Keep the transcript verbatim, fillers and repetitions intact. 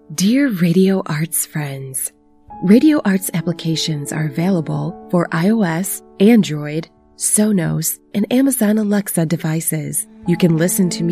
Dear Radio Arts friends, Radio Arts applications are available for iOS, Android, Sonos, and Amazon Alexa devices. You can listen to